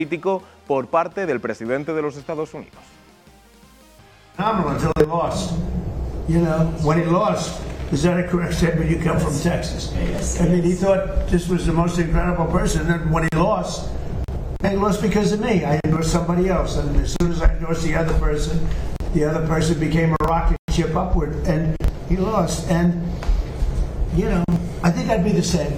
político por parte del presidente de los Estados Unidos. Until he lost. You know, when he lost, is that a correct statement? You come from Texas. I mean, he thought this was the most incredible person, and when he lost because of me. I endorsed somebody else, and as soon as I endorsed the other person became a rocket ship upward, and he lost. And, you know, I think I'd be the same.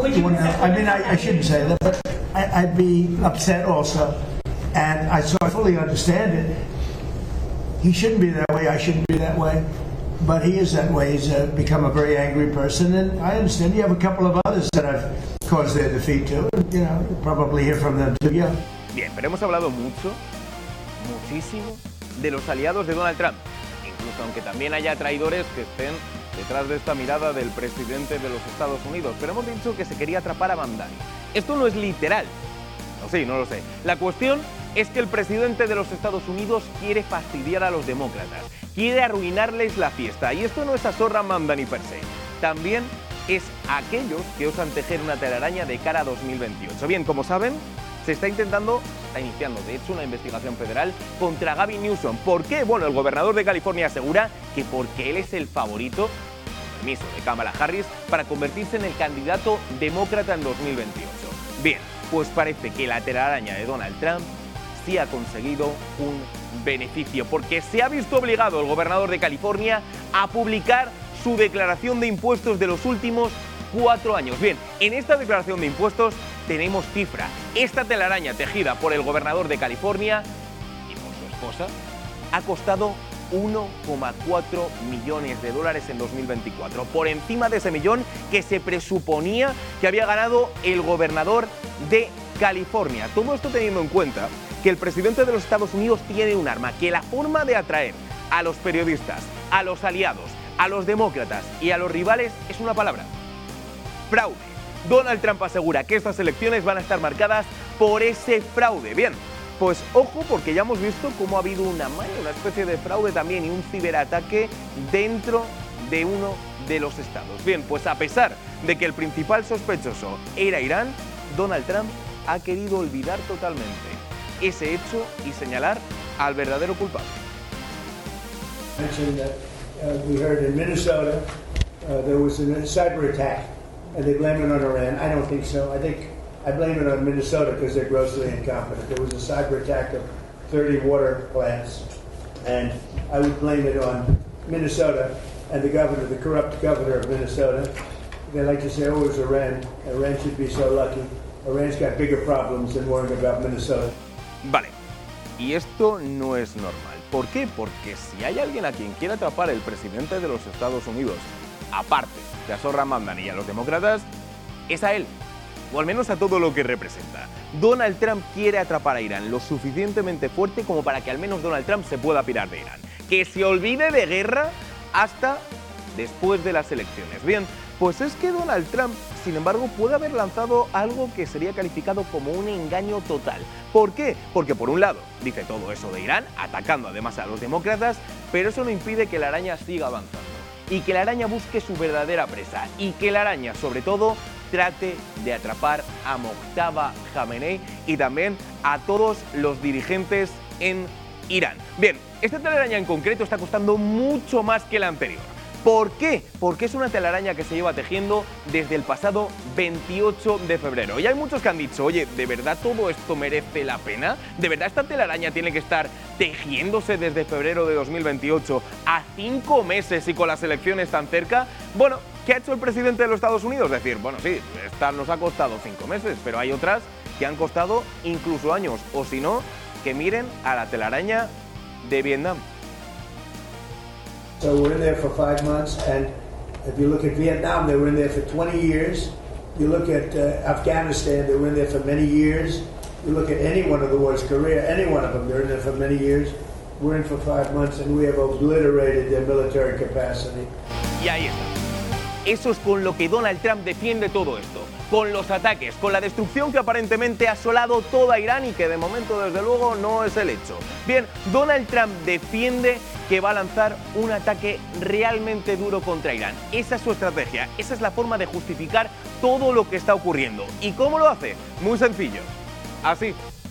I shouldn't say that, but I'd be upset also. And so I fully understand it. He shouldn't be that way, I shouldn't be that way. But he is that way. He's become a very angry person, and I understand. You have a couple of others that I've caused their defeat to, and, you know, probably hear from them too. Yeah. Bien, pero hemos hablado muchísimo, de los aliados de Donald Trump. Incluso aunque también haya traidores que estén detrás de esta mirada del presidente de los Estados Unidos. Pero hemos dicho que se quería atrapar a Mamdani. Esto no es literal. O sí, no lo sé. La cuestión es que el presidente de los Estados Unidos quiere fastidiar a los demócratas, quiere arruinarles la fiesta. Y esto no es a Zorra Mamdani per se, también es a aquellos que osan tejer una telaraña de cara a 2028. Bien, como saben, se está iniciando de hecho una investigación federal contra Gavin Newsom. ¿Por qué? Bueno, el gobernador de California asegura que porque él es el favorito, con permiso de Kamala Harris, para convertirse en el candidato demócrata en 2028. Bien, pues parece que la telaraña de Donald Trump sí ha conseguido un beneficio, porque se ha visto obligado el gobernador de California a publicar su declaración de impuestos de los últimos 4 años. Bien, en esta declaración de impuestos tenemos cifra. Esta telaraña tejida por el gobernador de California y por su esposa ha costado 1,4 millones de dólares en 2024, por encima de ese millón que se presuponía que había ganado el gobernador de California. Todo esto teniendo en cuenta que el presidente de los Estados Unidos tiene un arma, que la forma de atraer a los periodistas, a los aliados, a los demócratas y a los rivales es una palabra: fraude. Donald Trump asegura que estas elecciones van a estar marcadas por ese fraude. Bien, pues ojo, porque ya hemos visto cómo ha habido una especie de fraude también y un ciberataque dentro de uno de los estados. Bien, pues a pesar de que el principal sospechoso era Irán, Donald Trump ha querido olvidar totalmente ese hecho y señalar al verdadero culpable. We heard in Minnesota there was a cyber attack, and they blame it on Iran. I don't think so. I blame it on Minnesota because they're grossly incompetent. There was a cyber attack of 30 water plants, and I would blame it on Minnesota and the governor, the corrupt governor of Minnesota. They like to say, oh, it was Iran. Iran should be so lucky. Iran's got bigger problems than worrying about Minnesota. Vale, y esto no es normal. ¿Por qué? Porque si hay alguien a quien quiere atrapar el presidente de los Estados Unidos, aparte de a Zorra Mamdani y a los demócratas, es a él, o al menos a todo lo que representa. Donald Trump quiere atrapar a Irán lo suficientemente fuerte como para que al menos Donald Trump se pueda pirar de Irán. Que se olvide de guerra hasta después de las elecciones. Bien, pues es que Donald Trump, sin embargo, puede haber lanzado algo que sería calificado como un engaño total. ¿Por qué? Porque por un lado dice todo eso de Irán, atacando además a los demócratas, pero eso no impide que la araña siga avanzando y que la araña busque su verdadera presa y que la araña, sobre todo, trate de atrapar a Mojtaba Khamenei y también a todos los dirigentes en Irán. Bien, esta telaraña en concreto está costando mucho más que la anterior. ¿Por qué? Porque es una telaraña que se lleva tejiendo desde el pasado 28 de febrero. Y hay muchos que han dicho, oye, ¿de verdad todo esto merece la pena? ¿De verdad esta telaraña tiene que estar tejiéndose desde febrero de 2028 a 5 meses y con las elecciones tan cerca? Bueno, ¿qué ha hecho el presidente de los Estados Unidos? Decir, bueno, sí, esta nos ha costado 5 meses, pero hay otras que han costado incluso años. O si no, que miren a la telaraña de Vietnam. So we're in there for 5 months, and if you look at Vietnam, they were in there for 20 years. You look at Afghanistan, they were in there for many years. You look at any one of the wars, Korea, any one of them, they're in there for many years. We're in for 5 months, and we have obliterated their military capacity. Y ahí está. Eso es con lo que Donald Trump defiende todo esto, con los ataques, con la destrucción que aparentemente ha asolado toda Irán y que de momento, desde luego, no es el hecho. Bien, Donald Trump defiende que va a lanzar un ataque realmente duro contra Irán. Esa es su estrategia, esa es la forma de justificar todo lo que está ocurriendo. ¿Y cómo lo hace? Muy sencillo, así.